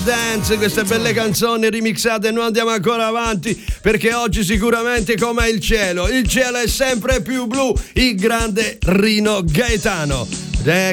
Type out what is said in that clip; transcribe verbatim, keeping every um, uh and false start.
Dance, queste belle canzoni remixate. Noi andiamo ancora avanti perché oggi sicuramente come il cielo, il cielo è sempre più blu, il grande Rino Gaetano. Ed è